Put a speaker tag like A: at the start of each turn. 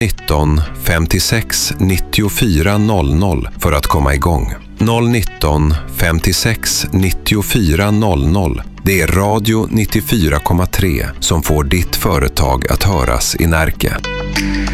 A: 19 56 94 00 för att komma igång. 019 56 94 00. Det är Radio 94,3 som får ditt företag att höras i Närke.